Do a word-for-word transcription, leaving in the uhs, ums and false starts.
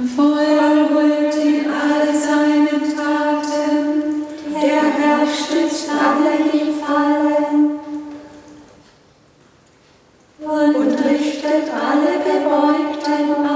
Vollbrüllt in all seinen Taten, der Herr stützt alle, die fallen, und richtet alle Gebeugten